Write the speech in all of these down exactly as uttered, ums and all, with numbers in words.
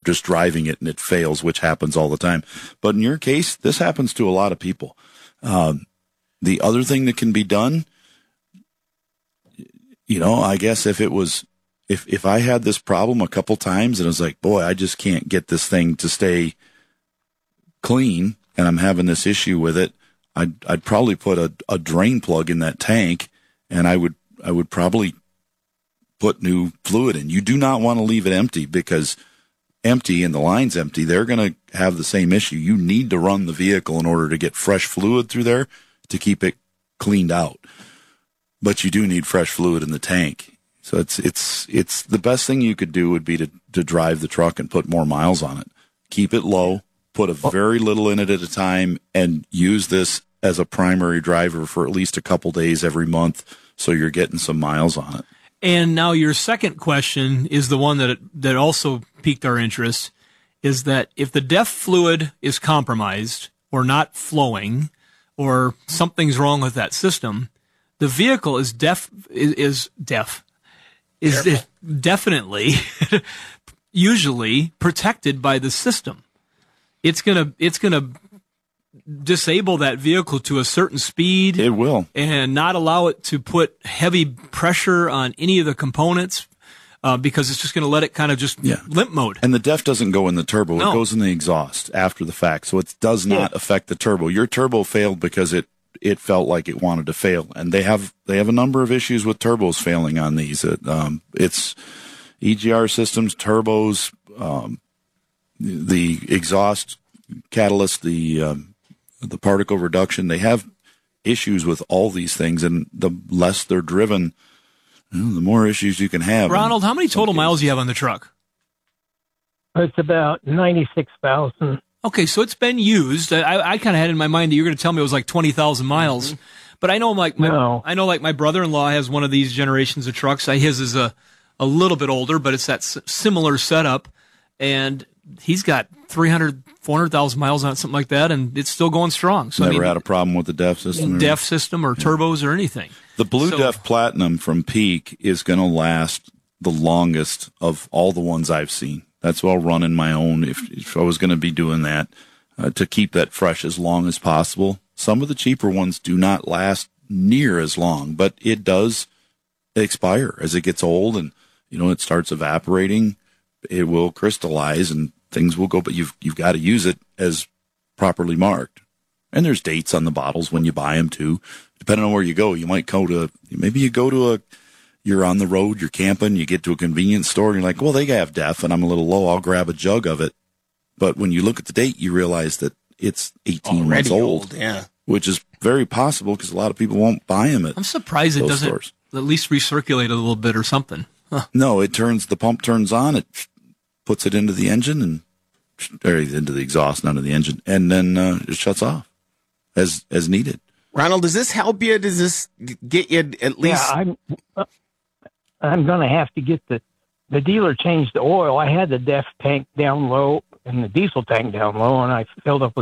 just driving it and it fails, which happens all the time. But in your case, this happens to a lot of people. Um, the other thing that can be done, you know, I guess if it was, if, if I had this problem a couple times and I was like, boy, I just can't get this thing to stay clean and I'm having this issue with it, I'd, I'd probably put a, a drain plug in that tank and I would, I would probably put new fluid in. You do not want to leave it empty because empty and the line's empty, they're going to have the same issue. You need to run the vehicle in order to get fresh fluid through there to keep it cleaned out. But you do need fresh fluid in the tank. So it's it's it's the best thing you could do would be to, to drive the truck and put more miles on it. Keep it low, put a very little in it at a time, and use this as a primary driver for at least a couple days every month so you're getting some miles on it. And now your second question is the one that that also piqued our interest, is that if the D E F fluid is compromised or not flowing or something's wrong with that system, the vehicle is def is, is deaf is de- definitely usually protected by the system. It's gonna it's gonna disable that vehicle to a certain speed. It will. And not allow it to put heavy pressure on any of the components uh, because it's just going to let it kind of just yeah. limp mode. And the D E F doesn't go in the turbo. No. It goes in the exhaust after the fact. So it does not yeah. affect the turbo. Your turbo failed because it, it felt like it wanted to fail. And they have they have a number of issues with turbos failing on these. It, um, it's E G R systems, turbos, um, the exhaust catalyst, the um, the particle reduction. They have issues with all these things, and the less they're driven, you know, the more issues you can have. Ronald, how many total miles do you have on the truck? It's about ninety-six thousand. Okay, so it's been used. I, I kind of had in my mind that you were going to tell me it was like twenty thousand miles. Mm-hmm. But I know like my, no. I know like my brother-in-law has one of these generations of trucks. His is a, a little bit older, but it's that s- similar setup. And he's got three hundred, four hundred thousand miles on it, something like that, and it's still going strong. So Never I mean, had a problem with the D E F system? D E F system or yeah. turbos or anything. The Blue so, D E F Platinum from Peak is going to last the longest of all the ones I've seen. That's what I'll run in my own if, if I was going to be doing that, uh, to keep that fresh as long as possible. Some of the cheaper ones do not last near as long, but it does expire as it gets old and, you know, it starts evaporating. It will crystallize and things will go, but you've, you've got to use it as properly marked. And there's dates on the bottles when you buy them too. Depending on where you go, you might go to, maybe you go to a, you're on the road, you're camping, you get to a convenience store and you're like, well, they have D E F and I'm a little low. I'll grab a jug of it. But when you look at the date, you realize that it's eighteen Already months old, old, yeah. which is very possible because a lot of people won't buy them at I'm surprised it doesn't stores. At least recirculate a little bit or something. Huh. No, it turns, the pump turns on, it puts it into the engine and, or into the exhaust, not into the engine, and then uh, it shuts off as as needed. Ronald, does this help you? Does this get you at least? Yeah, I'm, uh, I'm going to have to get the, the dealer changed the oil. I had the D E F tank down low and the diesel tank down low, and I filled up with,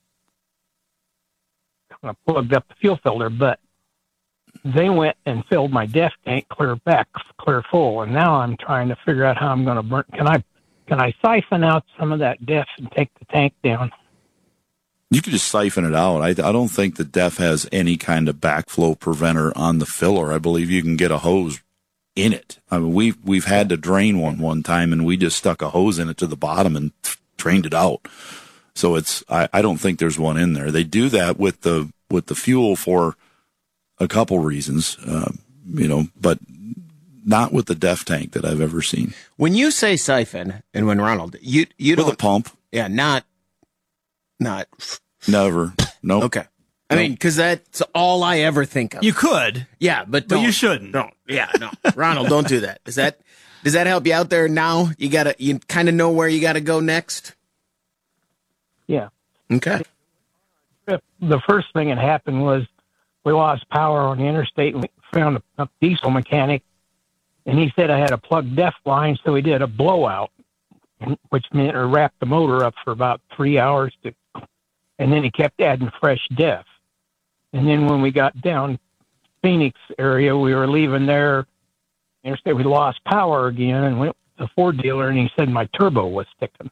I plugged up the fuel filter, but they went and filled my D E F tank clear back, clear full, and now I'm trying to figure out how I'm going to burn. Can I, can I siphon out some of that D E F and take the tank down? You could just siphon it out. I, I don't think the D E F has any kind of backflow preventer on the filler. I believe you can get a hose in it. I mean, we've, we've had to drain one one time, and we just stuck a hose in it to the bottom and drained it out. So it's, I, I don't think there's one in there. They do that with the, with the fuel for a couple reasons, uh, you know, but not with the D E F tank that I've ever seen. When you say siphon, and when Ronald, you you with don't a pump, yeah, not not never, no. Nope. Okay, I mean, because that's all I ever think of. You could, yeah, but but don't, you shouldn't. Don't, yeah, no, Ronald, don't do that. Does that does that help you out there now? You gotta, you kind of know where you got to go next. Yeah. Okay. The first thing that happened was we lost power on the interstate, and we found a, a diesel mechanic, and he said I had a plugged D E F line, so he did a blowout, which meant or wrapped the motor up for about three hours, to, and then he kept adding fresh D E F. And then when we got down Phoenix area, we were leaving there, interstate, we lost power again, and went to the Ford dealer, and he said my turbo was sticking.